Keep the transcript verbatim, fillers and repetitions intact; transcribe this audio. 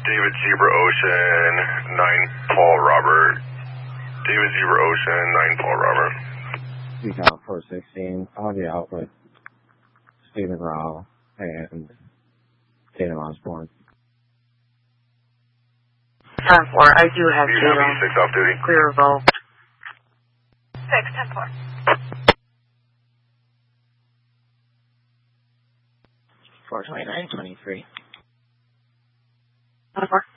David Zebra Ocean, nine Paul Robert. David Zebra Ocean, nine Paul Robert. Speak out four sixteen, audio out with Stephen Rao and Tatum Osborne. ten four, I do have you Tatum. Have six off duty. Clear of all. six, ten four. four twenty-nine, twenty-three. ten four.